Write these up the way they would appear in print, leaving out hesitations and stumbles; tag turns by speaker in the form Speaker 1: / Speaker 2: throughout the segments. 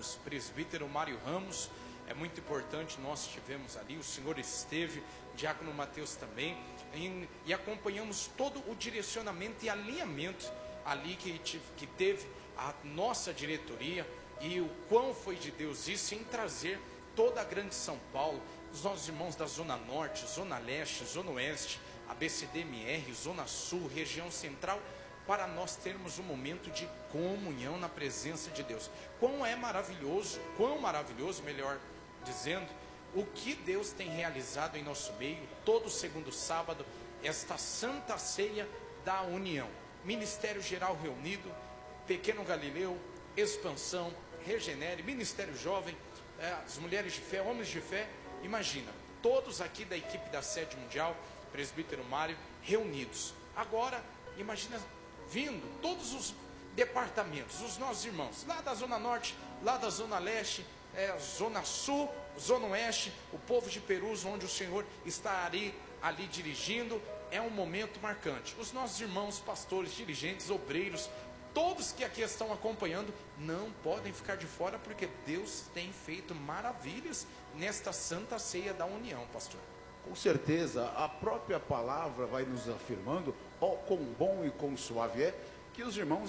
Speaker 1: Ramos, presbítero Mário Ramos, é muito importante, nós estivemos ali, o senhor esteve, o diácono Mateus também, e acompanhamos todo o direcionamento e alinhamento ali que teve a nossa diretoria, e o quão foi de Deus isso em trazer toda a grande São Paulo, os nossos irmãos da Zona Norte, Zona Leste, Zona Oeste, ABCDMR, Zona Sul, região central, para nós termos um momento de comunhão na presença de Deus. Quão maravilhoso, melhor dizendo, o que Deus tem realizado em nosso meio, todo segundo sábado, esta Santa Ceia da União. Ministério Geral reunido, Pequeno Galileu, Expansão, Regenere, Ministério Jovem, as mulheres de fé, homens de fé, imagina, todos aqui da equipe da Sede Mundial, presbítero Mário, reunidos. Agora, imagina vindo todos os departamentos, os nossos irmãos, lá da Zona Norte, lá da Zona Leste, Zona Sul, Zona Oeste, o povo de Perus, onde o Senhor está ali dirigindo, é um momento marcante. Os nossos irmãos, pastores, dirigentes, obreiros, todos que aqui estão acompanhando, não podem ficar de fora, porque Deus tem feito maravilhas nesta Santa Ceia da União, pastor.
Speaker 2: Com certeza, a própria palavra vai nos afirmando, ó, quão bom e quão suave é, que os irmãos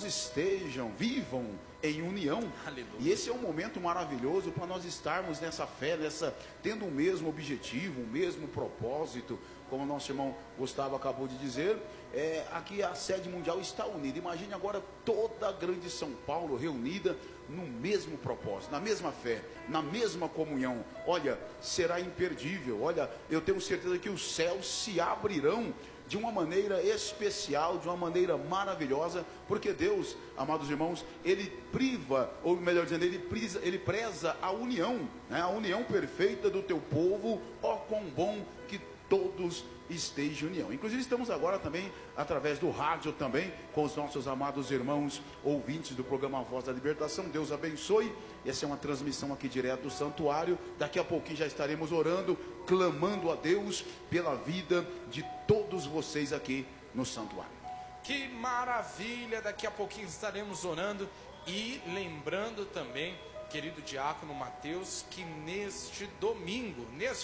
Speaker 2: vivam em união.
Speaker 1: Aleluia.
Speaker 2: E esse é um momento maravilhoso para nós estarmos nessa fé, tendo o mesmo objetivo, o mesmo propósito, como o nosso irmão Gustavo acabou de dizer, aqui a Sede Mundial está unida. Imagine agora toda a grande São Paulo reunida no mesmo propósito, na mesma fé, na mesma comunhão. Olha, será imperdível. Olha, eu tenho certeza que os céus se abrirão de uma maneira especial, de uma maneira maravilhosa, porque Deus, amados irmãos, Ele priva, ou melhor dizendo, Ele preza a união, né? A união perfeita do teu povo. Ó, quão bom que todos estejam em união. Inclusive estamos agora também, através do rádio também, com os nossos amados irmãos ouvintes do programa Voz da Libertação. Deus abençoe. Essa é uma transmissão aqui direto do santuário. Daqui a pouquinho já estaremos orando, clamando a Deus pela vida de todos vocês aqui no santuário.
Speaker 1: Que maravilha! Daqui a pouquinho estaremos orando e lembrando também, querido diácono Mateus, que neste domingo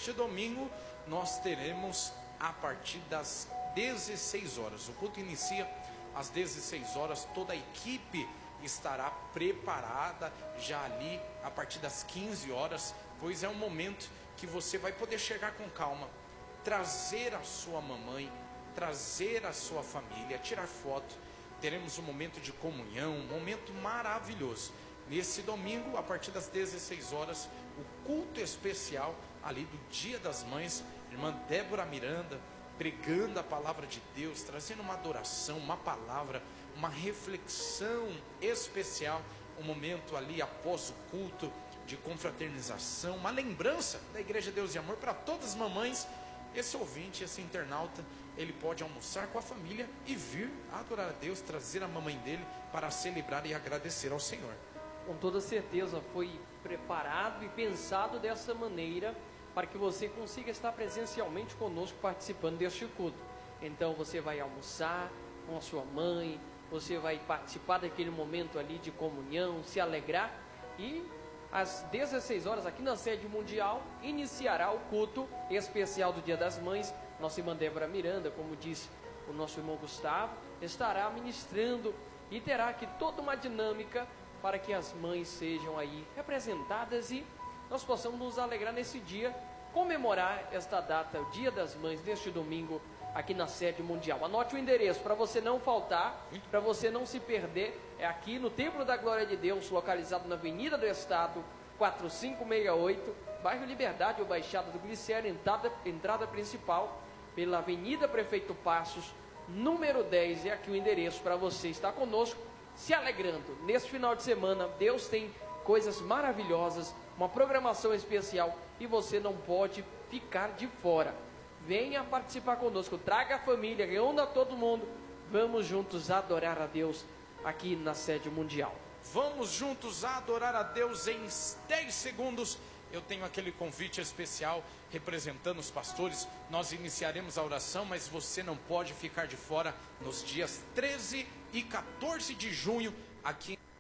Speaker 1: nós teremos a partir das 16 horas. O culto inicia às 16 horas, toda a equipe estará preparada já ali a partir das 15 horas, pois é um momento que você vai poder chegar com calma, trazer a sua mamãe, trazer a sua família, tirar foto. Teremos um momento de comunhão, um momento maravilhoso. Nesse domingo, a partir das 16 horas, o culto especial ali do Dia das Mães, irmã Débora Miranda, pregando a palavra de Deus, trazendo uma adoração, uma palavra, uma reflexão especial, um momento ali após o culto de confraternização, uma lembrança da Igreja Deus e Amor para todas as mamães. Esse ouvinte, esse internauta, ele pode almoçar com a família e vir adorar a Deus, trazer a mamãe dele para celebrar e agradecer ao Senhor.
Speaker 3: Com toda certeza foi preparado e pensado dessa maneira para que você consiga estar presencialmente conosco participando deste culto. Então você vai almoçar com a sua mãe, você vai participar daquele momento ali de comunhão, se alegrar, e às 16 horas aqui na Sede Mundial iniciará o culto especial do Dia das Mães. Nossa irmã Débora Miranda, como disse o nosso irmão Gustavo, estará ministrando e terá aqui toda uma dinâmica para que as mães sejam aí representadas e nós possamos nos alegrar nesse dia, comemorar esta data, o Dia das Mães, neste domingo, aqui na Sede Mundial. Anote o endereço para você não faltar, para você não se perder. É aqui no Templo da Glória de Deus, localizado na Avenida do Estado, 4568, bairro Liberdade ou Baixada do Glicério, entrada principal, pela Avenida Prefeito Passos, número 10. É aqui o endereço para você estar conosco, se alegrando. Neste final de semana, Deus tem coisas maravilhosas, uma programação especial e você não pode ficar de fora. Venha participar conosco, traga a família, reúna todo mundo. Vamos juntos adorar a Deus aqui na Sede Mundial.
Speaker 1: Vamos juntos adorar a Deus em 10 segundos. Eu tenho aquele convite especial representando os pastores. Nós iniciaremos a oração, mas você não pode ficar de fora nos dias 13 e 14 de junho aqui